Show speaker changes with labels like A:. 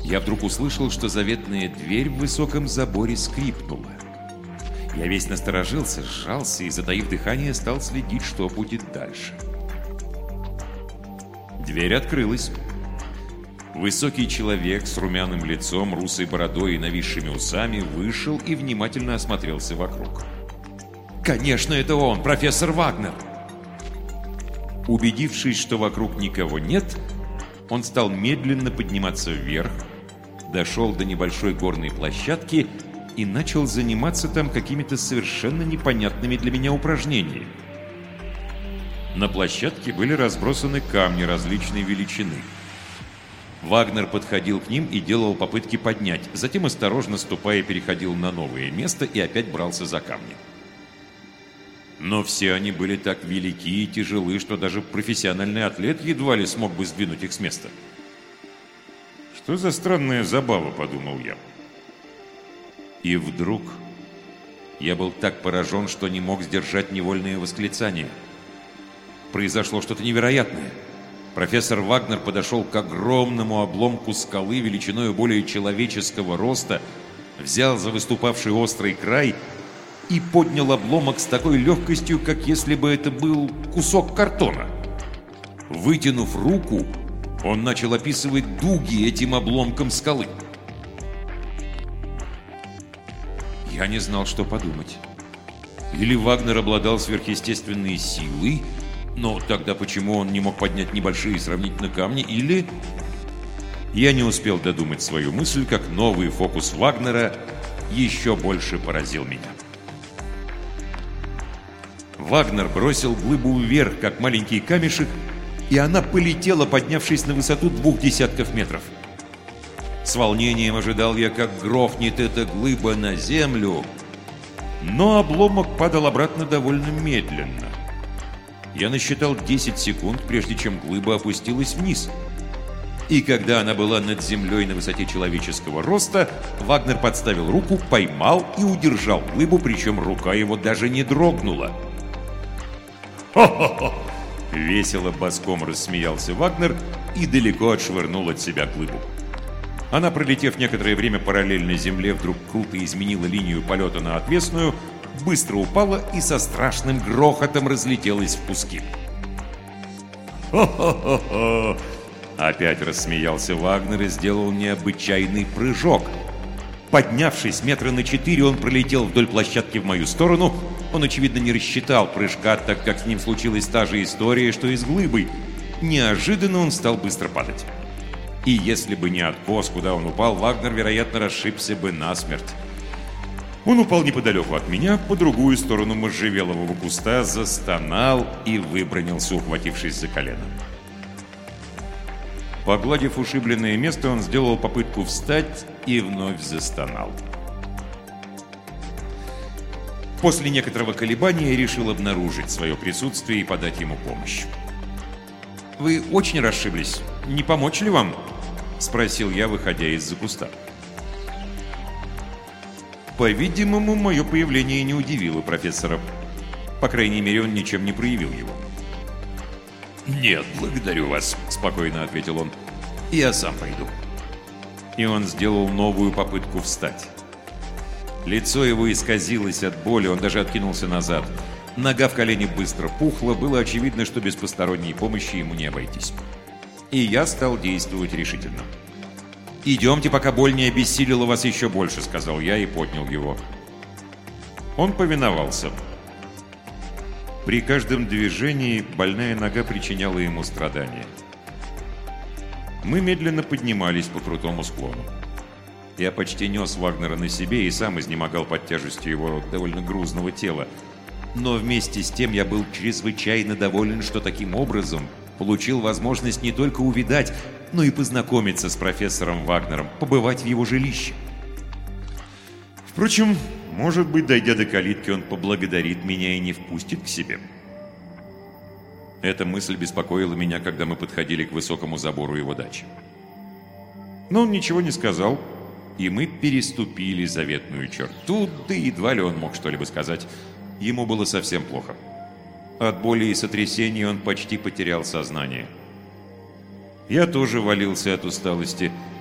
A: я вдруг услышал, что заветная дверь в высоком заборе скрипнула. Я весь насторожился, сжался и, затаив дыхание, стал следить, что будет дальше. Дверь открылась. Высокий человек с румяным лицом, русой бородой и нависшими усами вышел и внимательно осмотрелся вокруг. «Конечно, это он, профессор Вагнер!» Убедившись, что вокруг никого нет, он стал медленно подниматься вверх, дошел до небольшой горной площадки и начал заниматься там какими-то совершенно непонятными для меня упражнениями. На площадке были разбросаны камни различной величины. Вагнер подходил к ним и делал попытки поднять, затем, осторожно ступая, переходил на новое место и опять брался за камни. Но все они были так велики и тяжелы, что даже профессиональный атлет едва ли смог бы сдвинуть их с места. «Что за странная забава?» – подумал я. И вдруг я был так поражен, что не мог сдержать невольное восклицание. Произошло что-то невероятное. Профессор Вагнер подошел к огромному обломку скалы величиной более человеческого роста, взял за выступавший острый край и поднял обломок с такой легкостью, как если бы это был кусок картона. Вытянув руку, он начал описывать дуги этим обломком скалы. Я не знал, что подумать. Или Вагнер обладал сверхъестественной силой, но тогда почему он не мог поднять небольшие сравнительно камни, или... Я не успел додумать свою мысль, как новый фокус Вагнера еще больше поразил меня. Вагнер бросил глыбу вверх, как маленький камешек, и она полетела, поднявшись на высоту 20 метров. С волнением ожидал я, как грохнет эта глыба на землю, но обломок падал обратно довольно медленно. Я насчитал 10 секунд, прежде чем глыба опустилась вниз. И когда она была над землей на высоте человеческого роста, Вагнер подставил руку, поймал и удержал глыбу, причем рука его даже не дрогнула. «Хо-хо-хо!» — весело боском рассмеялся Вагнер и далеко отшвырнул от себя глыбу. Она, пролетев некоторое время параллельно земле, вдруг круто изменила линию полета на отвесную, быстро упала и со страшным грохотом разлетелась в куски. «Хо-хо-хо-хо!» — опять рассмеялся Вагнер и сделал необычайный прыжок. Поднявшись метра на 4, он пролетел вдоль площадки в мою сторону. Он, очевидно, не рассчитал прыжка, так как с ним случилась та же история, что и с глыбой. Неожиданно он стал быстро падать. И если бы не откос, куда он упал, Вагнер, вероятно, расшибся бы насмерть. Он упал неподалеку от меня, по другую сторону можжевелового куста, застонал и выбранился, ухватившись за колено. Погладив ушибленное место, он сделал попытку встать и вновь застонал. После некоторого колебания я решил обнаружить свое присутствие и подать ему помощь. «Вы очень расшиблись. Не помочь ли вам?» — спросил я, выходя из-за куста. По-видимому, мое появление не удивило профессора. По крайней мере, он ничем не проявил его. «Нет, благодарю вас», — спокойно ответил он. «Я сам пойду». И он сделал новую попытку встать. Лицо его исказилось от боли, он даже откинулся назад. Нога в колене быстро пухла, было очевидно, что без посторонней помощи ему не обойтись. И я стал действовать решительно. «Идемте, пока боль не обессилила вас еще больше», — сказал я и поднял его. Он повиновался. При каждом движении больная нога причиняла ему страдания. Мы медленно поднимались по крутому склону. Я почти нес Вагнера на себе и сам изнемогал под тяжестью его довольно грузного тела. Но вместе с тем я был чрезвычайно доволен, что таким образом получил возможность не только увидать, но и познакомиться с профессором Вагнером, побывать в его жилище. Впрочем, может быть, дойдя до калитки, он поблагодарит меня и не впустит к себе. Эта мысль беспокоила меня, когда мы подходили к высокому забору его дачи. Но он ничего не сказал, и мы переступили заветную черту, да едва ли он мог что-либо сказать. Ему было совсем плохо. От боли и сотрясения он почти потерял сознание. Я тоже валился от усталости,